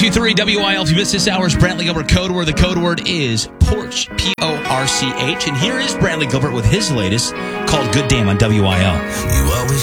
92.3 WIL. If you missed this hour's Brantley Gilbert code word, the code word is Porch, Porch. And here is Brantley Gilbert with his latest called Good Damn on WIL. You always